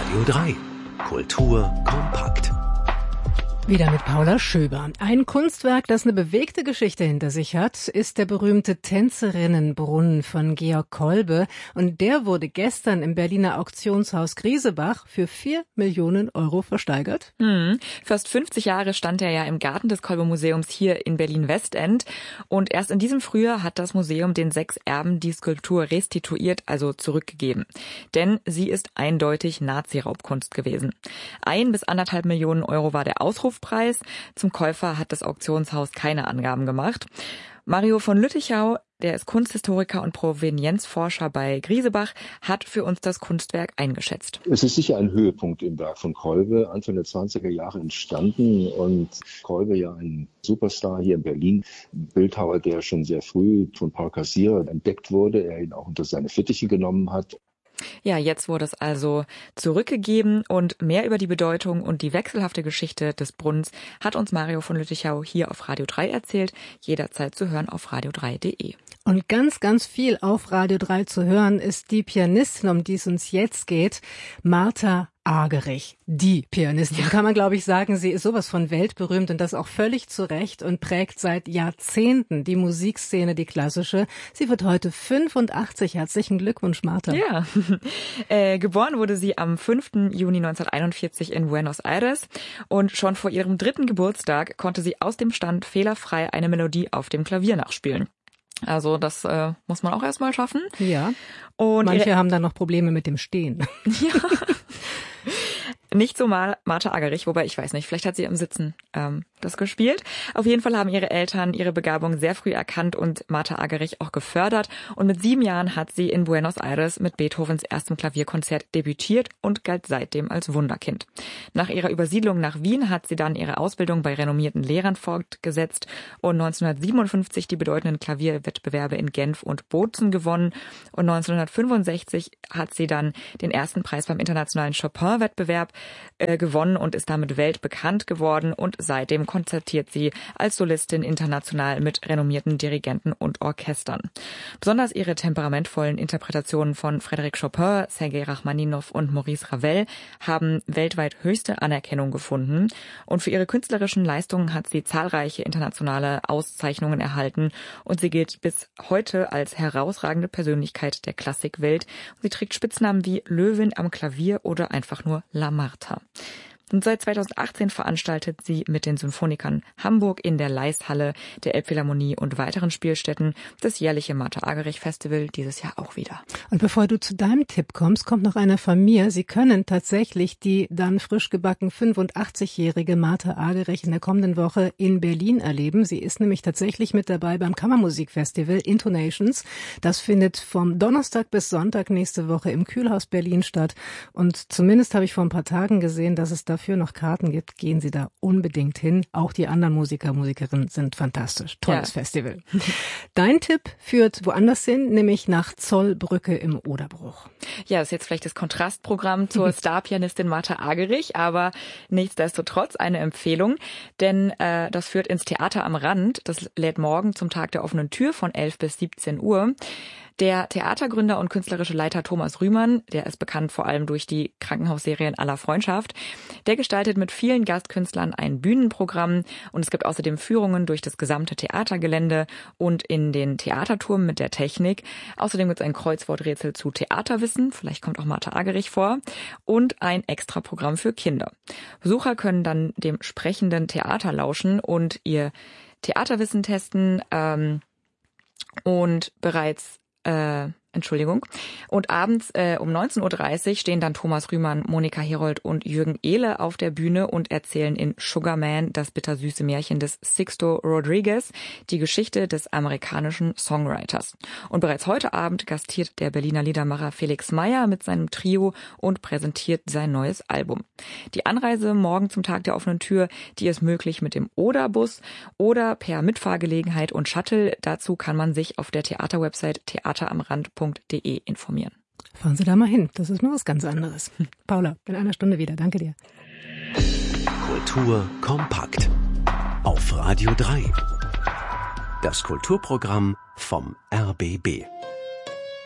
Radio 3. Kultur kompakt. Wieder mit Paula Schöber. Ein Kunstwerk, das eine bewegte Geschichte hinter sich hat, ist der berühmte Tänzerinnenbrunnen von Georg Kolbe. Und der wurde gestern im Berliner Auktionshaus Griesebach für 4 Millionen Euro versteigert. Fast 50 Jahre stand er ja im Garten des Kolbe-Museums hier in Berlin-Westend. Und erst in diesem Frühjahr hat das Museum den 6 Erben die Skulptur restituiert, also zurückgegeben. Denn sie ist eindeutig Nazi-Raubkunst gewesen. 1 bis 1,5 Millionen Euro war der Ausrufpreis. Zum Käufer hat das Auktionshaus keine Angaben gemacht. Mario von Lüttichau, der ist Kunsthistoriker und Provenienzforscher bei Griesebach, hat für uns das Kunstwerk eingeschätzt. Es ist sicher ein Höhepunkt im Werk von Kolbe, Anfang der 20er Jahre entstanden und Kolbe ja ein Superstar hier in Berlin, Bildhauer, der schon sehr früh von Paul Cassirer entdeckt wurde, er ihn auch unter seine Fittiche genommen hat. Ja, jetzt wurde es also zurückgegeben und mehr über die Bedeutung und die wechselhafte Geschichte des Brunnens hat uns Mario von Lüttichau hier auf Radio 3 erzählt, jederzeit zu hören auf radio3.de. Und ganz, ganz viel auf Radio 3 zu hören ist die Pianistin, um die es uns jetzt geht, Martha Argerich, die Pianistin, kann man glaube ich sagen. Sie ist sowas von weltberühmt und das auch völlig zu Recht und prägt seit Jahrzehnten die Musikszene, die klassische. Sie wird heute 85. Herzlichen Glückwunsch, Martha. Ja, geboren wurde sie am 5. Juni 1941 in Buenos Aires und schon vor ihrem 3. Geburtstag konnte sie aus dem Stand fehlerfrei eine Melodie auf dem Klavier nachspielen. Also das muss man auch erstmal schaffen. Ja, und manche haben dann noch Probleme mit dem Stehen. Ja. Nicht so mal Martha Argerich, wobei ich weiß nicht, vielleicht hat sie im Sitzen das gespielt. Auf jeden Fall haben ihre Eltern ihre Begabung sehr früh erkannt und Martha Argerich auch gefördert. Und mit 7 Jahren hat sie in Buenos Aires mit Beethovens erstem Klavierkonzert debütiert und galt seitdem als Wunderkind. Nach ihrer Übersiedlung nach Wien hat sie dann ihre Ausbildung bei renommierten Lehrern fortgesetzt und 1957 die bedeutenden Klavierwettbewerbe in Genf und Bozen gewonnen. Und 1965 hat sie dann den ersten Preis beim internationalen Chopin-Wettbewerb gewonnen und ist damit weltbekannt geworden und seitdem konzertiert sie als Solistin international mit renommierten Dirigenten und Orchestern. Besonders ihre temperamentvollen Interpretationen von Frédéric Chopin, Sergei Rachmaninow und Maurice Ravel haben weltweit höchste Anerkennung gefunden und für ihre künstlerischen Leistungen hat sie zahlreiche internationale Auszeichnungen erhalten und sie gilt bis heute als herausragende Persönlichkeit der Klassikwelt. Sie trägt Spitznamen wie Löwin am Klavier oder einfach nur La Martha. Und seit 2018 veranstaltet sie mit den Symphonikern Hamburg in der Leishalle der Elbphilharmonie und weiteren Spielstätten das jährliche Martha Argerich Festival, dieses Jahr auch wieder. Und bevor du zu deinem Tipp kommst, kommt noch einer von mir. Sie können tatsächlich die dann frisch gebacken 85-jährige Martha Argerich in der kommenden Woche in Berlin erleben. Sie ist nämlich tatsächlich mit dabei beim Kammermusikfestival Intonations. Das findet vom Donnerstag bis Sonntag nächste Woche im Kühlhaus Berlin statt. Und zumindest habe ich vor ein paar Tagen gesehen, dass es dafür noch Karten gibt, gehen Sie da unbedingt hin. Auch die anderen Musikerinnen sind fantastisch. Tolles Festival. Dein Tipp führt woanders hin, nämlich nach Zollbrücke im Oderbruch. Ja, das ist jetzt vielleicht das Kontrastprogramm zur Starpianistin Martha Argerich, aber nichtsdestotrotz eine Empfehlung, denn das führt ins Theater am Rand. Das lädt morgen zum Tag der offenen Tür von 11 bis 17 Uhr. Der Theatergründer und künstlerische Leiter Thomas Rühmann, der ist bekannt vor allem durch die Krankenhausserien aller Freundschaft, der gestaltet mit vielen Gastkünstlern ein Bühnenprogramm und es gibt außerdem Führungen durch das gesamte Theatergelände und in den Theaterturm mit der Technik. Außerdem gibt es ein Kreuzworträtsel zu Theaterwissen, vielleicht kommt auch Martha Argerich vor, und ein Extraprogramm für Kinder. Besucher können dann dem sprechenden Theater lauschen und ihr Theaterwissen testen und bereits Und abends um 19.30 Uhr stehen dann Thomas Rühmann, Monika Herold und Jürgen Ehle auf der Bühne und erzählen in Sugar Man, das bittersüße Märchen des Sixto Rodriguez, die Geschichte des amerikanischen Songwriters. Und bereits heute Abend gastiert der Berliner Liedermacher Felix Meyer mit seinem Trio und präsentiert sein neues Album. Die Anreise morgen zum Tag der offenen Tür, die ist möglich mit dem Oder-Bus oder per Mitfahrgelegenheit und Shuttle. Dazu kann man sich auf der Theaterwebsite theateramrand.de informieren. Fahren Sie da mal hin, das ist mal was ganz anderes. Paula, in einer Stunde wieder. Danke dir. Kultur kompakt. Auf Radio 3. Das Kulturprogramm vom RBB.